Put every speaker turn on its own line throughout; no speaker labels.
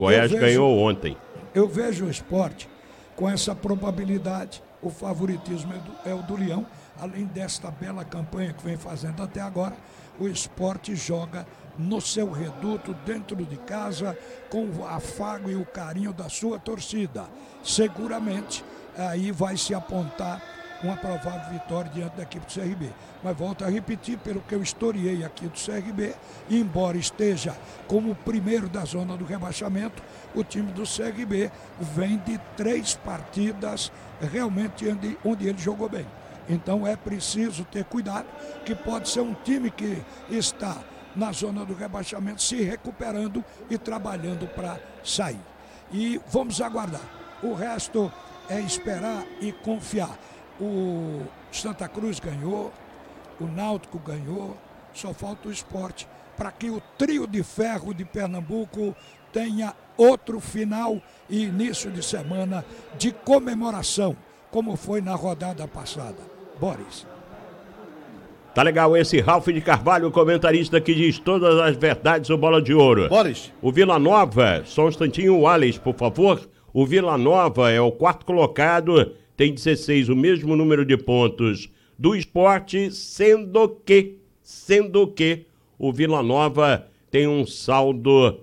Goiás ganhou ontem.
Eu vejo o Sport com essa probabilidade. O favoritismo é o do Leão. Além desta bela campanha que vem fazendo até agora, o Sport joga no seu reduto, dentro de casa, com o afago e o carinho da sua torcida. Seguramente, aí vai se apontar uma provável vitória diante da equipe do CRB. Mas volto a repetir, pelo que eu historiei aqui do CRB, embora esteja como o primeiro da zona do rebaixamento, o time do CRB vem de 3 partidas realmente onde ele jogou bem. Então é preciso ter cuidado, que pode ser um time que está na zona do rebaixamento se recuperando e trabalhando para sair. E vamos aguardar. O resto é esperar e confiar. O Santa Cruz ganhou, o Náutico ganhou, só falta o Sport para que o trio de ferro de Pernambuco tenha outro final e início de semana de comemoração, como foi na rodada passada. Boris.
Tá legal esse Ralf de Carvalho, comentarista que diz todas as verdades do Bola de Ouro.
Boris.
O Vila Nova, só um instantinho, o Alex, por favor. O Vila Nova é o 4º colocado, tem 16, o mesmo número de pontos do Sport, sendo que o Vila Nova tem um saldo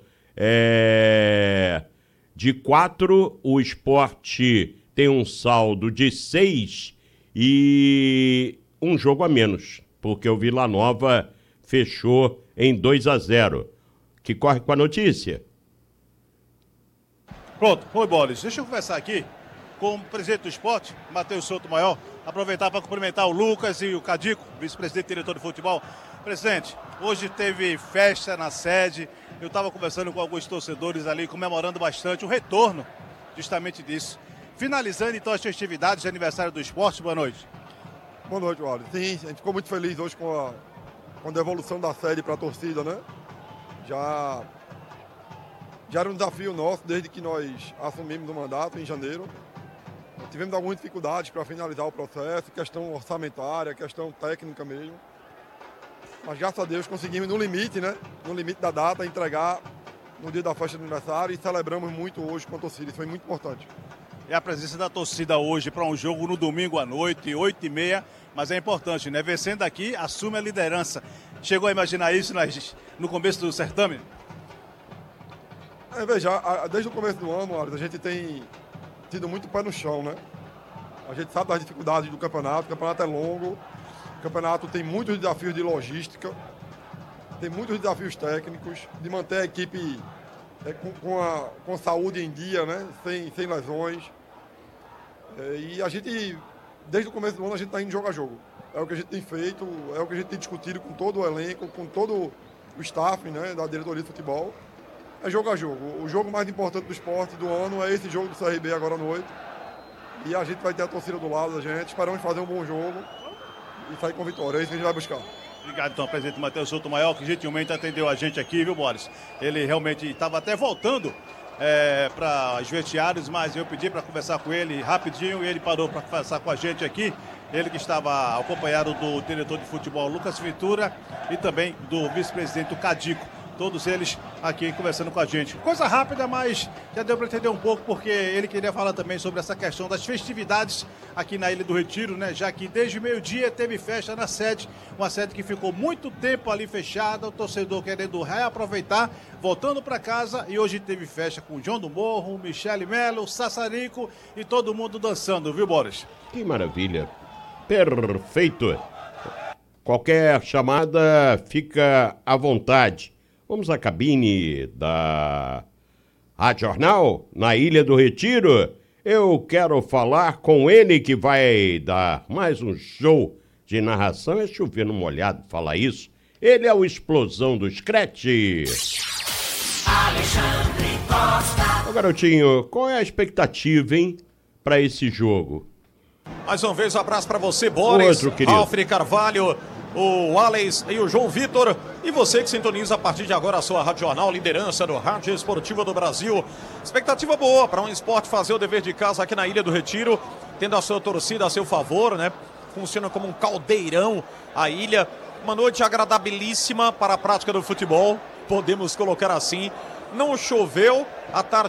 de 4, o Sport tem um saldo de 6 e um jogo a menos, porque o Vila Nova fechou em 2-0. Que corre com a notícia.
Pronto, foi, Boris. Deixa eu conversar aqui com o presidente do Sport, Matheus Souto Maior, aproveitar para cumprimentar o Lucas e o Cadico, vice-presidente e diretor de futebol. Presidente, hoje teve festa na sede, eu estava conversando com alguns torcedores ali, comemorando bastante o retorno justamente disso. Finalizando então as festividades de aniversário do Sport, boa noite.
Boa noite, Wallace. Sim, a gente ficou muito feliz hoje com a devolução da sede para a torcida, né? Já era um desafio nosso desde que nós assumimos o mandato em janeiro. Tivemos algumas dificuldades para finalizar o processo, questão orçamentária, questão técnica mesmo. Mas graças a Deus conseguimos no limite, né? No limite da data, entregar no dia da festa de aniversário e celebramos muito hoje com a torcida. Isso foi muito importante.
É a presença da torcida hoje para um jogo no domingo à noite, 8h30, mas é importante, né? Vencendo aqui, assume a liderança. Chegou a imaginar isso no começo do certame?
Veja, desde o começo do ano, a gente tem tido muito pé no chão, né? A gente sabe das dificuldades do campeonato, o campeonato é longo, o campeonato tem muitos desafios de logística, tem muitos desafios técnicos, de manter a equipe com a saúde em dia, né? Sem lesões. E a gente, desde o começo do ano, a gente está indo jogo a jogo. É o que a gente tem feito, é o que a gente tem discutido com todo o elenco, com todo o staff, né, da diretoria de futebol. É jogo a jogo. O jogo mais importante do esporte do ano é esse jogo do CRB agora à noite. E a gente vai ter a torcida do lado da gente. Esperamos fazer um bom jogo e sair com vitória. É isso que a gente vai buscar.
Obrigado, então, presidente Matheus Souto Maior, que gentilmente atendeu a gente aqui, viu, Boris? Ele realmente estava até voltando para os vestiários, mas eu pedi para conversar com ele rapidinho e ele parou para conversar com a gente aqui. Ele que estava acompanhado do diretor de futebol Lucas Ventura e também do vice-presidente Cadico. Todos eles aqui conversando com a gente. Coisa rápida, mas já deu para entender um pouco, porque ele queria falar também sobre essa questão das festividades aqui na Ilha do Retiro, né? Já que desde o meio-dia teve festa na sede, uma sede que ficou muito tempo ali fechada, o torcedor querendo reaproveitar, voltando para casa, e hoje teve festa com o João do Morro, Michele Melo, Sassarico e todo mundo dançando, viu, Boris?
Que maravilha. Perfeito. Qualquer chamada, fica à vontade. Vamos à cabine da Rádio Jornal, na Ilha do Retiro. Eu quero falar com ele que vai dar mais um show de narração. É chover no molhado falar isso. Ele é o Explosão do Scratch.
Alexandre Costa.
Ô, garotinho, qual é a expectativa, hein, pra esse jogo?
Mais uma vez, um abraço pra você, Boris,
Outro, querido.
Ralf Carvalho, o Alex e o João Vitor. E você que sintoniza a partir de agora a sua Rádio Jornal, liderança do Rádio Esportivo do Brasil. Expectativa boa para um esporte fazer o dever de casa aqui na Ilha do Retiro, tendo a sua torcida a seu favor, né? Funciona como um caldeirão a ilha. Uma noite agradabilíssima para a prática do futebol, podemos colocar assim. não choveu, a tarde